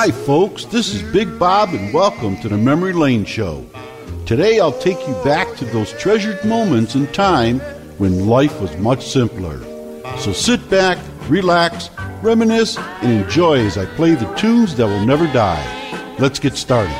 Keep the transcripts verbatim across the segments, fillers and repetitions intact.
Hi folks, this is Big Bob and welcome to the Memory Lane Show. Today I'll take you back to those treasured moments in time when life was much simpler. So sit back, relax, reminisce, and enjoy as I play the tunes that will never die. Let's get started.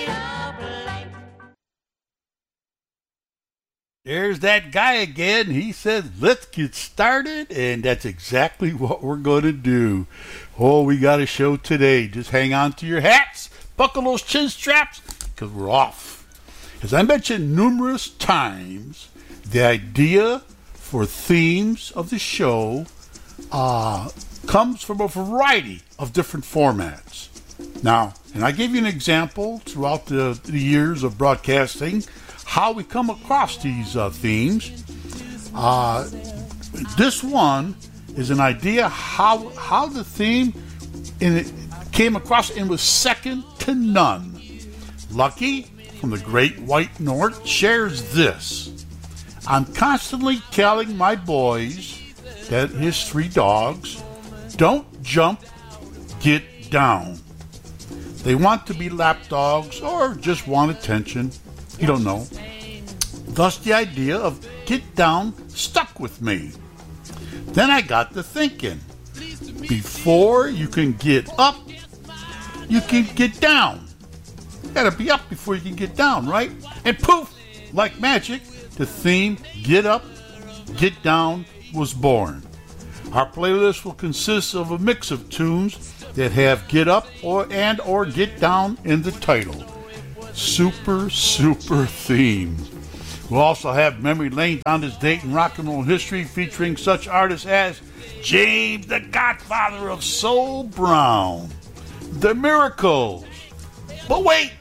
There's that guy again. He says, let's get started, and that's exactly what we're going to do. Oh, we got a show today. Just hang on to your hats, buckle those chin straps, because we're off. As I mentioned numerous times, the idea for themes of the show uh, comes from a variety of different formats. Now, and I gave you an example throughout the, the years of broadcasting how we come across these uh, themes. Uh, this one is an idea how how the theme in it came across and was second to none. Lucky from the Great White North shares this. I'm constantly telling my boys, that his three dogs, don't jump, get down. They want to be lap dogs or just want attention. You don't know. Thus the idea of get down stuck with me. Then I got to thinking, before you can get up, you can get down. You gotta be up before you can get down, right? And poof, like magic, the theme Get Up, Get Down was born. Our playlist will consist of a mix of tunes that have Get Up or and or Get Down in the title. Super, super theme. We'll also have Memory Lane on this date in rock and roll history featuring such artists as James, the Godfather of Soul Brown, The Miracles. But wait,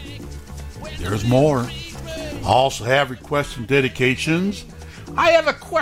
there's more. I also have requests and dedications. I have a question